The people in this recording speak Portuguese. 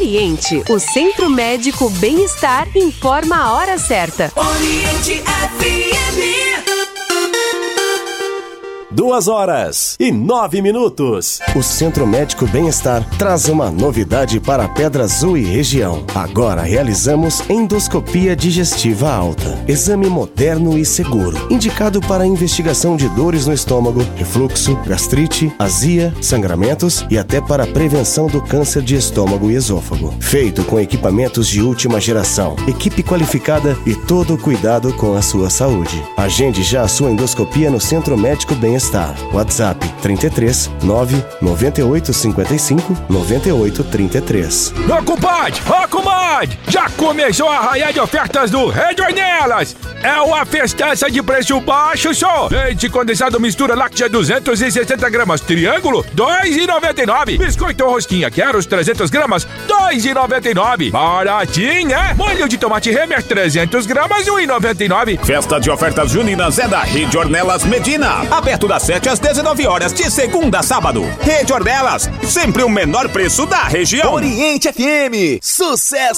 Oriente, o Centro Médico Bem-Estar, informa a hora certa. Oriente FM. 2h09. O Centro Médico Bem-Estar traz uma novidade para a Pedra Azul e região. Agora realizamos endoscopia digestiva alta. Exame moderno e seguro, indicado para investigação de dores no estômago, refluxo, gastrite, azia, sangramentos e até para prevenção do câncer de estômago e esôfago. Feito com equipamentos de última geração, equipe qualificada e todo o cuidado com a sua saúde. Agende já a sua endoscopia no Centro Médico Bem-Estar. WhatsApp 33 9 98 55 98 33. Ô compadre, já começou a arraiar de ofertas do Rede Ornelas. É uma festança de preço baixo só. Leite condensado mistura láctea 260 gramas, triângulo, R$2,99. Biscoito rosquinha, quero os 300 gramas, R$2,99. Baratinho, é? Molho de tomate Remer, 300 gramas, R$1,99. Festa de ofertas juninas é da Rede Ornelas Medina. Aberto das 7 às 19 horas, de segunda a sábado. Rede Ornelas, sempre o menor preço da região. Oriente FM, sucesso!